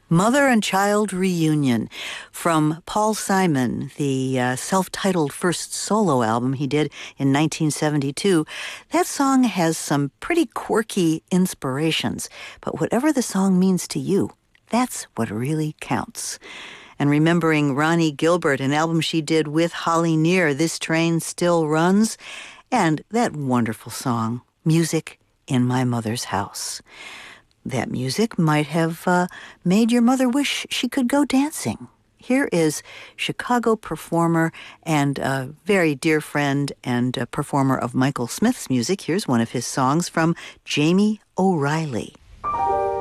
Mother and Child Reunion from Paul Simon, the self-titled first solo album he did in 1972. That song has some pretty quirky inspirations, but whatever the song means to you, that's what really counts. And remembering Ronnie Gilbert, an album she did with Holly Near, This Train Still Runs, and that wonderful song, Music in My Mother's House. That music might have made your mother wish she could go dancing. Here is Chicago performer and a very dear friend and performer of Michael Smith's music. Here's one of his songs from Jamie O'Reilly.